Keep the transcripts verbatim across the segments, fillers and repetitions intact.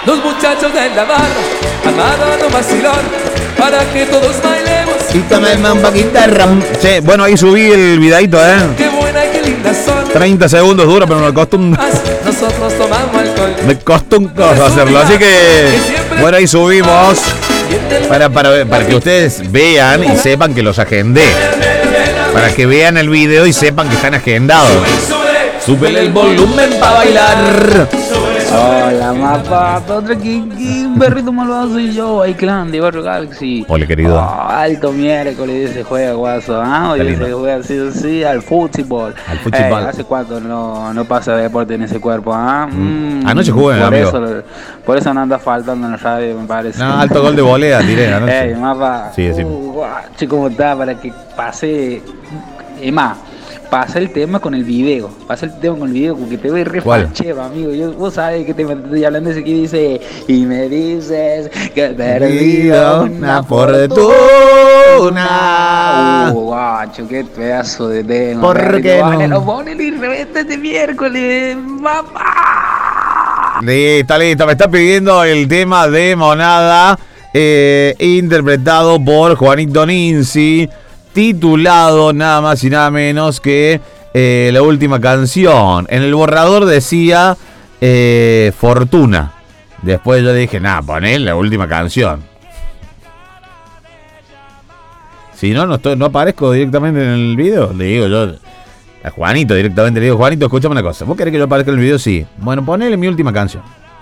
Los muchachos de la barra armaron un vacilón para que todos bailemos. Y tomemos un poquito de ram. Sí, bueno, ahí subí el videito, ¿eh? Qué buena y qué linda son. treinta segundos dura, pero me costó un... Nosotros tomamos alcohol. Me costó un coso hacerlo, así que... Bueno, ahí subimos para, para, para que ustedes vean y sepan que los agendé. Para que vean el video y sepan que están agendados. Súbele el volumen para bailar. Hola, mapa, otro King, perrito malvado soy yo, hay clan de Barrio Galaxy. Hola, querido. Oh, alto miércoles se juega, guaso, ¿ah? Hoy se juega así, así, al fútbol. Al fútbol. Eh, ¿Hace cuánto no, no pasa deporte en ese cuerpo, ah? Mm. Mm. Anoche jugué, por amigo. Eso, por eso no anda faltando en la radio, me parece. No, alto gol de volea, tiré anoche. Ey, mapa, sí, sí. uh, guacho, ¿cómo está? Para que pase, es más, pasa el tema con el video. Pasa el tema con el video porque te voy re facheva, amigo. Yo, vos sabés que te estoy hablando ese que dice y me dices que perdí una fortuna. Uh, guacho, qué pedazo de tema. ¿Por qué no? Vale, lo ponen y reventa este miércoles, mamá. Listo, listo. Me está pidiendo el tema de Monada, eh, interpretado por Juanito Ninzi, titulado nada más y nada menos que eh, la última canción. En el borrador decía eh, Fortuna. Después yo dije, nada, poné la última canción. Si no, no, estoy, no aparezco directamente en el video. Le digo yo a Juanito directamente, le digo, Juanito, escúchame una cosa. ¿Vos querés que yo aparezca en el video? Sí. Bueno, ponele mi última canción.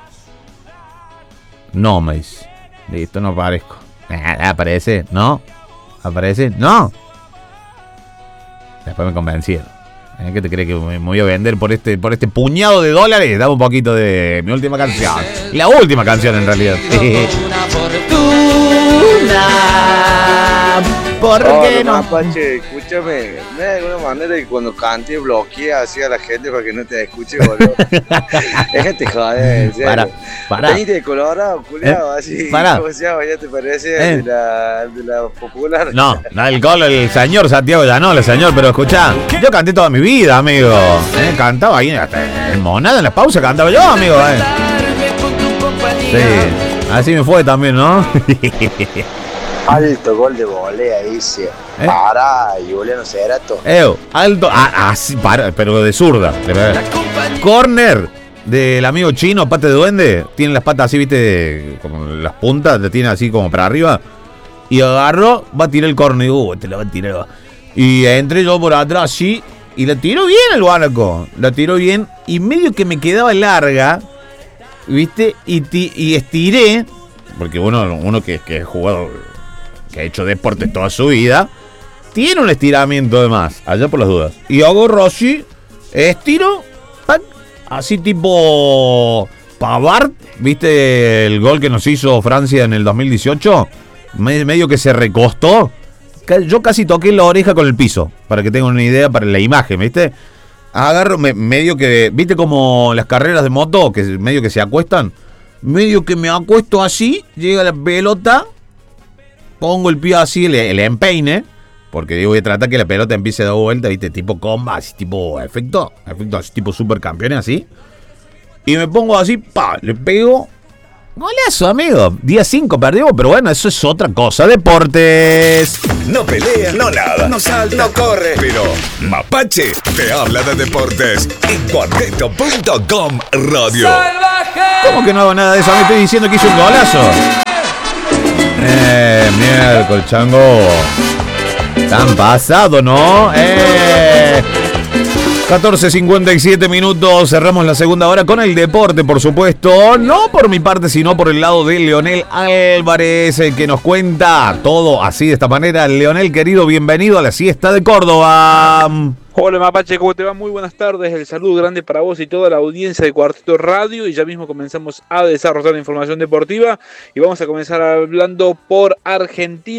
No, me dice. Listo, no aparezco. Ah, aparece, ¿no? ¿Aparece? ¡No! Después me convencieron. ¿Eh? ¿Qué te crees que me voy a vender por este, por este puñado de dólares? Dame un poquito de mi última canción. La última canción, en realidad. ¿Por qué oh, no? Mapache, escúchame. ¿No hay alguna manera que cuando cante bloquee así a la gente para que no te escuche, boludo? Déjate joder, en serio. Para, para. Venite de Colorado, culiado, ¿Eh? Así. Para. ¿Cómo se llama? ¿Ya te parece ¿Eh? de, la, de la popular? No, no, el gol, el señor Santiago ya no, el señor, pero escuchá, yo canté toda mi vida, amigo. ¿Eh? Cantaba ahí, hasta en Monada, en las pausas cantaba yo, amigo. ¿Eh? Sí, así me fue también, ¿no? Alto gol de volea, dice. ¿Eh? Para, y Juliano Cerato. Ew, alto. Ah, ah, sí, para, pero de zurda. Corner del amigo chino, Pate de Duende. Tiene las patas así, viste, como las puntas, le tiene así como para arriba. Y agarró, va a tirar el corner. Uh, te lo va a tirar. Y entré yo por atrás, sí. Y la tiró bien el Guanaco. La tiró bien. Y medio que me quedaba larga, viste, y, ti, y estiré. Porque uno, uno que, que es jugador, que ha hecho deporte toda su vida, tiene un estiramiento de más, allá por las dudas. Y hago Rossi, estiro, ¡pac! Así tipo Pavard, ¿viste el gol que nos hizo Francia en el dos mil dieciocho? Medio que se recostó. Yo casi toqué la oreja con el piso, para que tengan una idea para la imagen, ¿viste? Agarro, me, medio que, ¿viste como las carreras de moto, que medio que se acuestan? Medio que me acuesto así, llega la pelota, pongo el pie así, el, el empeine, porque digo, voy a tratar que la pelota empiece a dar vuelta, ¿viste? Tipo comba, así tipo efecto, efecto así tipo supercampeones, así. Y me pongo así, pa, le pego. Golazo, amigo. Día cinco perdimos, pero bueno, eso es otra cosa. Deportes. No pelea, no nada, no salta, no corre. Pero Mapache te habla de deportes en cuarteto punto com Radio. ¿Cómo que no hago nada de eso? Me estoy diciendo que hice un golazo. Eh, miércoles, chango. Tan pasado, ¿no? Eh. catorce cincuenta y siete minutos, cerramos la segunda hora con el deporte, por supuesto. No por mi parte, sino por el lado de Leonel Álvarez, el que nos cuenta todo así de esta manera. Leonel, querido, bienvenido a la siesta de Córdoba. Hola Mapache, ¿cómo te va? Muy buenas tardes, el saludo grande para vos y toda la audiencia de Cuarteto Radio, y ya mismo comenzamos a desarrollar la información deportiva y vamos a comenzar hablando por Argentina,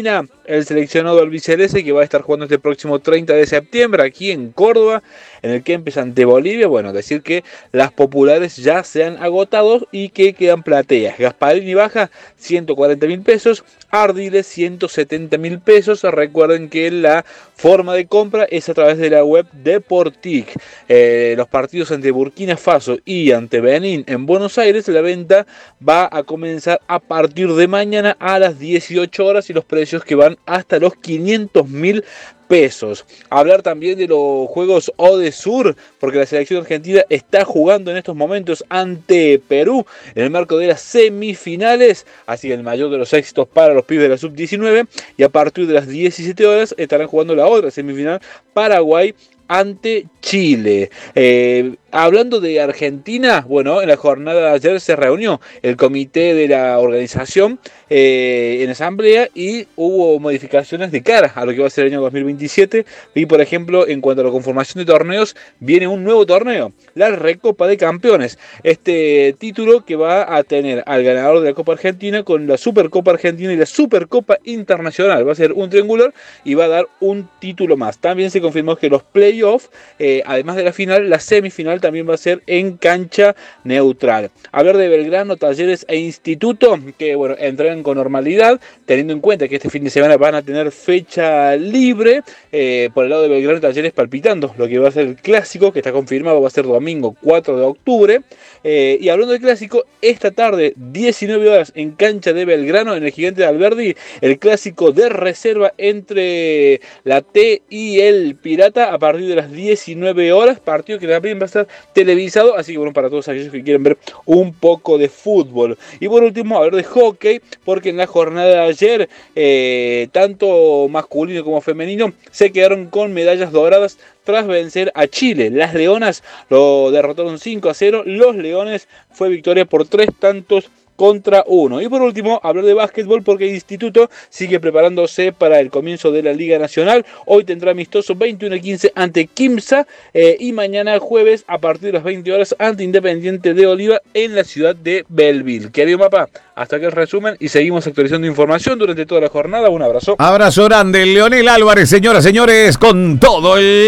el seleccionado albiceleste que va a estar jugando este próximo treinta de septiembre aquí en Córdoba, en el Kempes ante Bolivia. Bueno, decir que las populares ya se han agotado y que quedan plateas. Gasparini baja ciento cuarenta mil pesos, Ardiles ciento setenta mil pesos. Recuerden que la forma de compra es a través de la web Deportic. Eh, los partidos ante Burkina Faso y ante Benín en Buenos Aires, la venta va a comenzar a partir de mañana a las dieciocho horas y los precios que van hasta los quinientos mil pesos. Hablar también de los Juegos Odesur, porque la selección argentina está jugando en estos momentos ante Perú en el marco de las semifinales, así que el mayor de los éxitos para los pibes de la sub diecinueve, y a partir de las diecisiete horas estarán jugando la otra semifinal, Paraguay ante Chile. Eh, hablando de Argentina, bueno, en la jornada de ayer se reunió el comité de la organización eh, en asamblea y hubo modificaciones de cara a lo que va a ser el año dos mil veintisiete. Y por ejemplo, en cuanto a la conformación de torneos, viene un nuevo torneo, la Recopa de Campeones. Este título que va a tener al ganador de la Copa Argentina con la Supercopa Argentina y la Supercopa Internacional. Va a ser un triangular y va a dar un título más. También se confirmó que los playoffs, eh, además de la final, la semifinal también va a ser en cancha neutral. Hablar de Belgrano, Talleres e Instituto, que bueno, entrenan con normalidad, teniendo en cuenta que este fin de semana van a tener fecha libre. Eh, por el lado de Belgrano, Talleres palpitando lo que va a ser el clásico, que está confirmado, va a ser domingo cuatro de octubre. Eh, y hablando del clásico, esta tarde, diecinueve horas en cancha de Belgrano, en el Gigante de Alberdi, el clásico de reserva entre la T y el Pirata a partir de las diecinueve horas, partido que también va a estar televisado, así que bueno, para todos aquellos que quieren ver un poco de fútbol. Y por último, hablar de hockey, porque en la jornada de ayer, eh, tanto masculino como femenino se quedaron con medallas doradas tras vencer a Chile. Las Leonas lo derrotaron cinco a cero, los Leones fue victoria por tres tantos contra uno. Y por último, hablar de básquetbol, porque el Instituto sigue preparándose para el comienzo de la Liga Nacional. Hoy tendrá amistoso veintiuno a quince ante Quimsa eh, y mañana jueves a partir de las veinte horas ante Independiente de Oliva en la ciudad de Belleville. Querido Mapa, hasta aquí el resumen y seguimos actualizando información durante toda la jornada. Un abrazo. Abrazo grande, Leonel Álvarez, señoras, señores, con todo el